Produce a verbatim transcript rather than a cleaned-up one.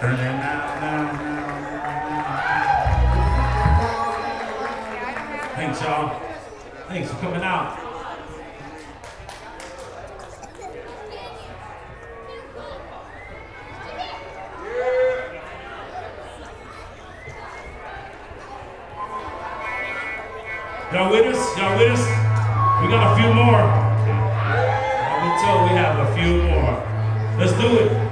Turn it now, now, now. Thanks, y'all. Thanks for coming out. Y'all with us? Y'all with us? We got a few more. I've been told we have a few more. Let's do it.